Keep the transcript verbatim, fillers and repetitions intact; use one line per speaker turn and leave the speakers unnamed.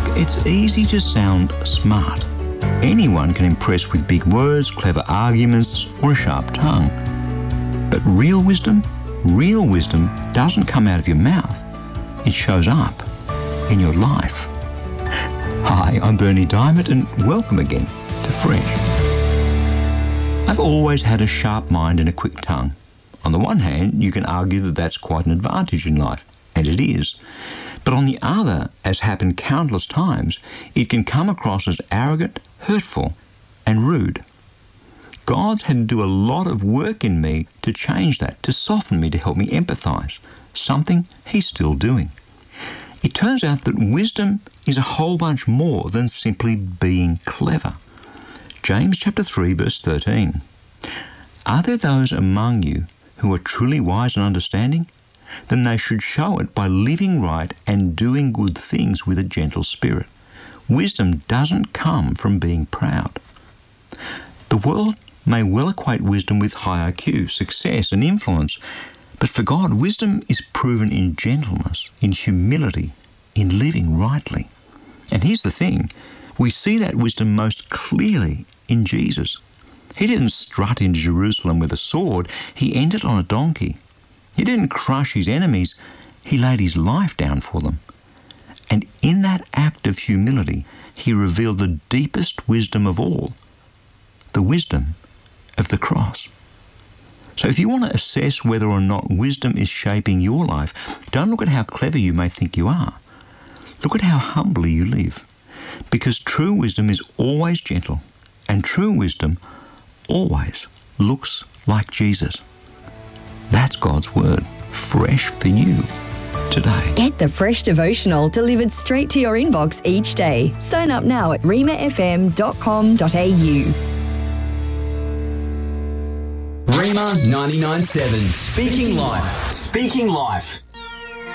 Look, it's easy to sound smart. Anyone can impress with big words, clever arguments, or a sharp tongue. But real wisdom, real wisdom doesn't come out of your mouth. It shows up in your life. Hi, I'm Bernie Diamond, and welcome again to Fresh. I've always had a sharp mind and a quick tongue. On the one hand, you can argue that that's quite an advantage in life, and it is. But on the other, as happened countless times, it can come across as arrogant, hurtful, and rude. God's had to do a lot of work in me to change that, to soften me, to help me empathise, something He's still doing. It turns out that wisdom is a whole bunch more than simply being clever. James chapter three, verse thirteen. Are there those among you who are truly wise and understanding? Then they should show it by living right and doing good things with a gentle spirit. Wisdom doesn't come from being proud. The world may well equate wisdom with high I Q, success and influence, but for God, wisdom is proven in gentleness, in humility, in living rightly. And here's the thing, we see that wisdom most clearly in Jesus. He didn't strut into Jerusalem with a sword, he entered on a donkey. He didn't crush his enemies, he laid his life down for them. And in that act of humility, he revealed the deepest wisdom of all, the wisdom of the cross. So if you want to assess whether or not wisdom is shaping your life, don't look at how clever you may think you are. Look at how humbly you live. Because true wisdom is always gentle, and true wisdom always looks like Jesus. That's God's Word, fresh for you today.
Get the Fresh Devotional delivered straight to your inbox each day. Sign up now at rhema f m dot com dot a u.
Rhema ninety-nine point seven, Speaking Life. Speaking Life.